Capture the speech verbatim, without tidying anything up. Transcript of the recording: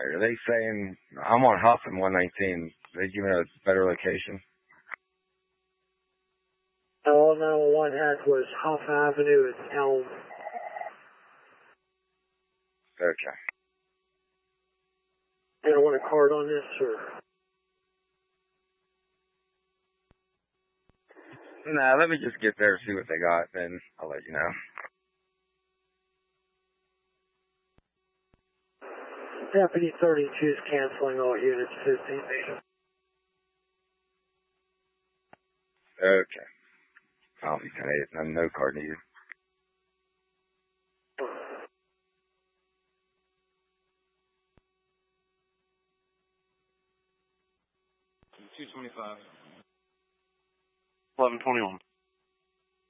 Are they saying I'm on Huff and one nineteen? Are they giving a better location? All nine one one had was Huff Avenue and Elm. Okay. You don't want a card on this, or? Nah, let me just get there and see what they got, then I'll let you know. Deputy thirty-two is canceling all units fifteen meters. Okay. I'll be ten eight. I'm no card needed. two twenty-five. eleven twenty-one.